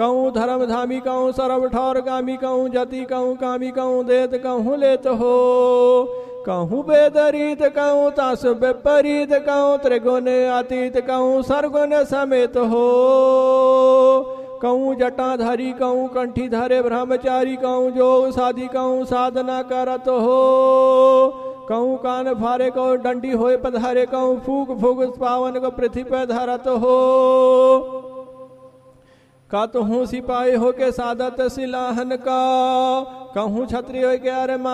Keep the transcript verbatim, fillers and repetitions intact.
कहूँ धर्म धामी कहूँ सर्व ठौर गामी कहूँ जति कहूँ कामी कहूँ देत कहूँ लेत हो। कहूँ वेदरीत कहूँ तास विपरीत कहूँ त्रिगुण अतीत कहूँ सरगुण समेत हो। कहूँ जटाधारी कहूँ कंठी धरे ब्रह्मचारी कहूँ जोग साधी कहूँ साधना करत हो। कहूँ कान फारे कहूँ डंडी होए पधारे कहूँ फूक फूक पावन को पृथ्वी पर धरत हो। का तो हूँ सिपाही हो के सादत सिलाहन का कहूँ क्षत्रिय के अरे